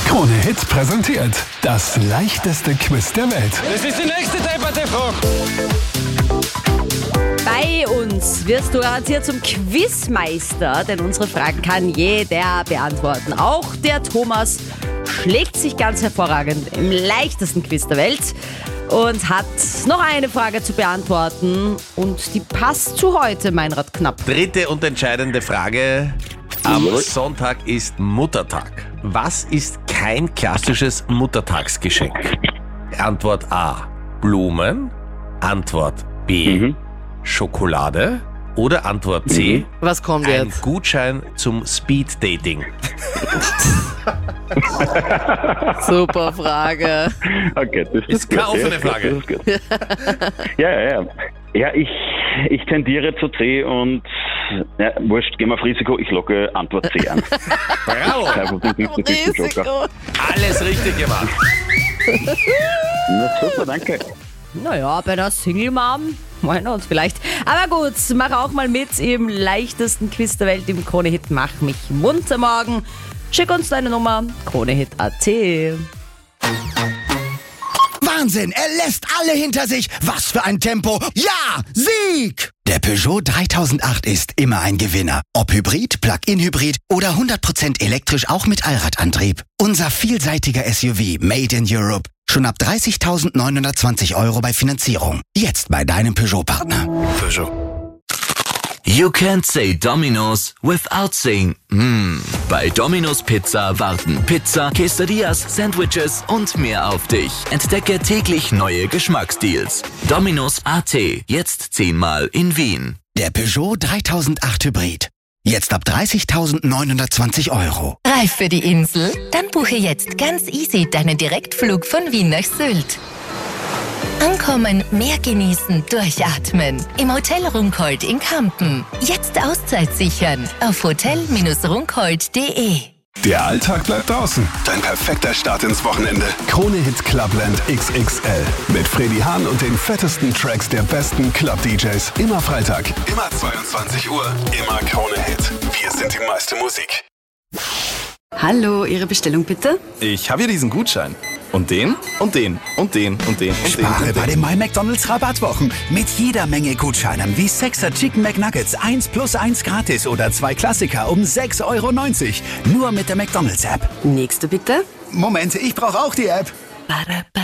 Krone Hit präsentiert das leichteste Quiz der Welt. Das ist die nächste Debatte-Frage. Bei uns wirst du garantiert zum Quizmeister, denn unsere Fragen kann jeder beantworten. Auch der Thomas schlägt sich ganz hervorragend im leichtesten Quiz der Welt und hat noch eine Frage zu beantworten und die passt zu heute, Meinrad Knapp. Dritte und entscheidende Frage. Am Sonntag ist Muttertag. Was ist kein klassisches Muttertagsgeschenk? Antwort A: Blumen. Antwort B: Schokolade. Oder Antwort C: Was kommt ein jetzt? Gutschein zum Speeddating. Super Frage. Okay, das Ist keine offene Frage. Das ist gut. Ja. Ja, ich tendiere zu C und ja, wurscht, gehen wir auf Risiko, ich logge Antwort C an. Bravo! Risiko. Alles richtig gemacht. Na, super, danke. Naja, bei einer Single-Mom, why not vielleicht. Aber gut, mach auch mal mit im leichtesten Quiz der Welt im Krone-Hit Mach mich munter morgen. Schick uns deine Nummer, kronehit.at. Wahnsinn, er lässt alle hinter sich. Was für ein Tempo. Ja, Sieg! Der Peugeot 3008 ist immer ein Gewinner. Ob Hybrid, Plug-in-Hybrid oder 100% elektrisch auch mit Allradantrieb. Unser vielseitiger SUV Made in Europe. Schon ab 30.920 € bei Finanzierung. Jetzt bei deinem Peugeot-Partner. Peugeot. You can't say Domino's without saying Bei Domino's Pizza warten Pizza, Quesadillas, Sandwiches und mehr auf dich. Entdecke täglich neue Geschmacksdeals. Domino's.at, jetzt 10-mal in Wien. Der Peugeot 3008 Hybrid. Jetzt ab 30.920 €. Reif für die Insel? Dann buche jetzt ganz easy deinen Direktflug von Wien nach Sylt. Ankommen, mehr genießen, durchatmen. Im Hotel Runcold in Kampen. Jetzt Auszeit sichern auf hotel-runcold.de. Der Alltag bleibt draußen. Dein perfekter Start ins Wochenende. Krone Hit Clubland XXL. Mit Freddy Hahn und den fettesten Tracks der besten Club-DJs. Immer Freitag. Immer 22 Uhr. Immer Krone Hit. Wir sind die meiste Musik. Hallo, Ihre Bestellung bitte? Ich habe hier diesen Gutschein. Und den, und den, und den, und den, und den. Spare bei den My McDonald's Rabattwochen. Mit jeder Menge Gutscheinen wie 6er Chicken McNuggets 1+1 gratis oder 2 Klassiker um 6,90 €. Nur mit der McDonald's App. Nächste bitte? Moment, ich brauche auch die App.